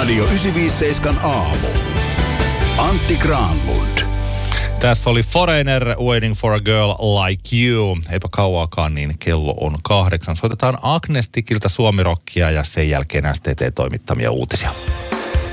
Radio 957 aamu. Antti Granlund. Tässä oli Foreigner, Waiting for a Girl Like You. Eipä kauaakaan, niin kello on 8. Soitetaan Agnestikiltä suomirockia ja sen jälkeen STT-toimittamia uutisia.